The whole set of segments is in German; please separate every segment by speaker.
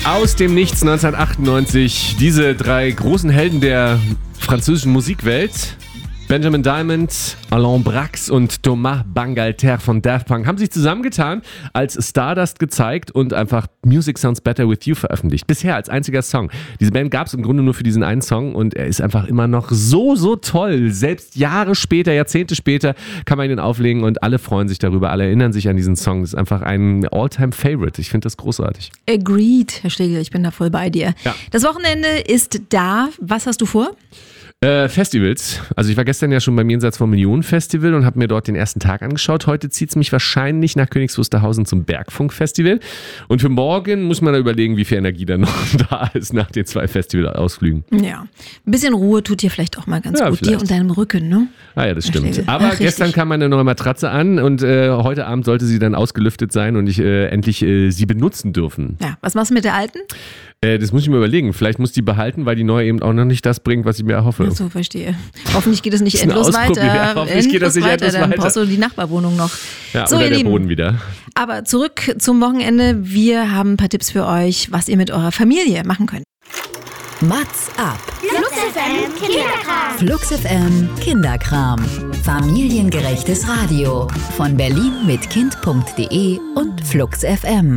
Speaker 1: Aus dem Nichts 1998. Diese drei großen Helden der französischen Musikwelt, Benjamin Diamond, Alain Brax und Thomas Bangalter von Daft Punk, haben sich zusammengetan, als Stardust gezeigt und einfach Music Sounds Better With You veröffentlicht. Bisher als einziger Song. Diese Band gab es im Grunde nur für diesen einen Song und er ist einfach immer noch so toll. Selbst Jahre später, Jahrzehnte später kann man ihn auflegen und alle freuen sich darüber, alle erinnern sich an diesen Song. Das ist einfach ein All-Time-Favorite. Ich finde das großartig.
Speaker 2: Agreed, Herr Schlegel, ich bin da voll bei dir.
Speaker 1: Ja.
Speaker 2: Das Wochenende ist da. Was hast du vor?
Speaker 1: Festivals. Also ich war gestern ja schon beim Jenseits von Millionen Festival und habe mir dort den ersten Tag angeschaut. Heute zieht es mich wahrscheinlich nach Königs Wusterhausen zum Bergfunk Festival. Und für morgen muss man da überlegen, wie viel Energie dann noch da ist nach den 2 Festivalausflügen.
Speaker 2: Ja, ein bisschen Ruhe tut dir vielleicht auch mal ganz gut.
Speaker 1: Vielleicht.
Speaker 2: Dir und deinem Rücken, ne?
Speaker 1: Ah ja, das stimmt.
Speaker 2: Schlegel.
Speaker 1: Aber
Speaker 2: Ach,
Speaker 1: gestern kam meine neue Matratze an und heute Abend sollte sie dann ausgelüftet sein und ich endlich sie benutzen dürfen.
Speaker 2: Ja, was machst du mit der alten?
Speaker 1: Das muss ich mir überlegen. Vielleicht muss ich die behalten, weil die neue eben auch noch nicht das bringt, was ich mir erhoffe.
Speaker 2: Ach so, verstehe. Hoffentlich geht es nicht
Speaker 1: Das ist eine
Speaker 2: endlos
Speaker 1: Ausprobier-
Speaker 2: weiter.
Speaker 1: Ja, hoffentlich geht das nicht endlos
Speaker 2: Dann
Speaker 1: weiter.
Speaker 2: brauchst du die Nachbarwohnung noch.
Speaker 1: Ja,
Speaker 2: So,
Speaker 1: oder
Speaker 2: ihr
Speaker 1: der
Speaker 2: Lieben.
Speaker 1: Boden wieder.
Speaker 2: Aber zurück zum Wochenende. Wir haben ein paar Tipps für euch, was ihr mit eurer Familie machen könnt.
Speaker 3: Mats ab.
Speaker 4: Flux FM Kinderkram.
Speaker 3: Flux FM Kinderkram. Familiengerechtes Radio. Von Berlin mit Kind.de und Flux FM.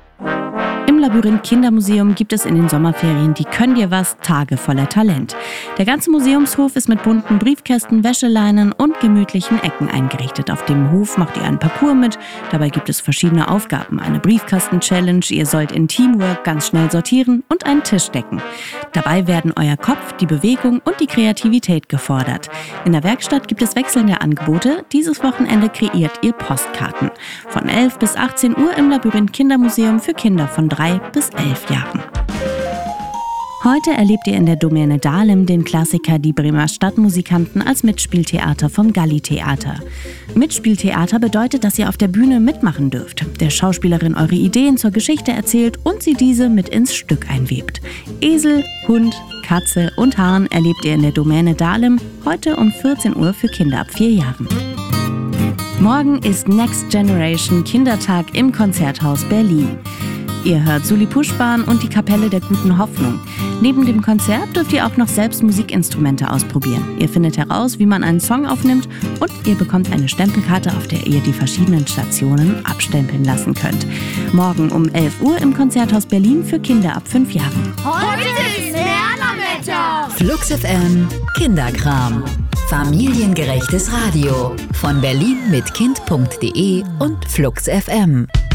Speaker 5: Im Labyrinth Kindermuseum gibt es in den Sommerferien die Könn dir was Tage voller Talent. Der ganze Museumshof ist mit bunten Briefkästen, Wäscheleinen und gemütlichen Ecken eingerichtet. Auf dem Hof macht ihr einen Parcours mit. Dabei gibt es verschiedene Aufgaben. Eine Briefkasten-Challenge, ihr sollt in Teamwork ganz schnell sortieren und einen Tisch decken. Dabei werden euer Kopf, die Bewegung und die Kreativität gefordert. In der Werkstatt gibt es wechselnde Angebote. Dieses Wochenende kreiert ihr Postkarten. Von 11 bis 18 Uhr im Labyrinth Kindermuseum für Kinder von 3 bis 11 Jahren. Heute erlebt ihr in der Domäne Dahlem den Klassiker Die Bremer Stadtmusikanten als Mitspieltheater vom Galli-Theater. Mitspieltheater bedeutet, dass ihr auf der Bühne mitmachen dürft, der Schauspielerin eure Ideen zur Geschichte erzählt und sie diese mit ins Stück einwebt. Esel, Hund, Katze und Hahn erlebt ihr in der Domäne Dahlem heute um 14 Uhr für Kinder ab 4 Jahren. Morgen ist Next Generation Kindertag im Konzerthaus Berlin. Ihr hört Suli Puschbahn und die Kapelle der Guten Hoffnung. Neben dem Konzert dürft ihr auch noch selbst Musikinstrumente ausprobieren. Ihr findet heraus, wie man einen Song aufnimmt und ihr bekommt eine Stempelkarte, auf der ihr die verschiedenen Stationen abstempeln lassen könnt. Morgen um 11 Uhr im Konzerthaus Berlin für Kinder ab 5 Jahren.
Speaker 4: Heute ist Lernerwetter.
Speaker 3: Flux FM Kinderkram. Familiengerechtes Radio. Von Berlin mit Kind.de und Flux FM.